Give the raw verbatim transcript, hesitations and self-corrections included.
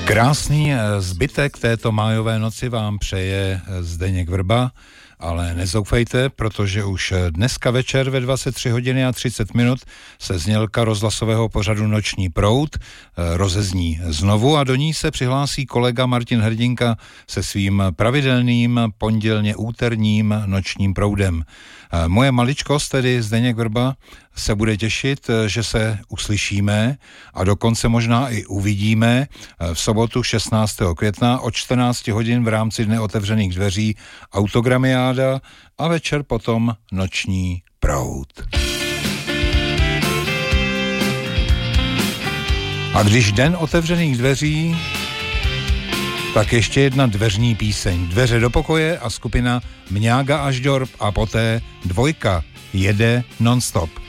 Krásný zbytek této májové noci vám přeje Zdeněk Vrba, ale nezoufejte, protože už dneska večer ve dvacet tři hodiny a třicet minut se znělka rozhlasového pořadu Noční proud rozezní znovu a do ní se přihlásí kolega Martin Hrdinka se svým pravidelným pondělně úterním nočním proudem. Moje maličkost, tedy Zdeněk Vrba, se bude těšit, že se uslyšíme a dokonce možná i uvidíme v sobotu šestnáctého května od čtrnáct hodin v rámci Dne otevřených dveří Autogramiáda a večer potom Noční proud. A když Den otevřených dveří, tak ještě jedna dveřní píseň. Dveře do pokoje a skupina Mňága až Dorp a poté dvojka jede non-stop.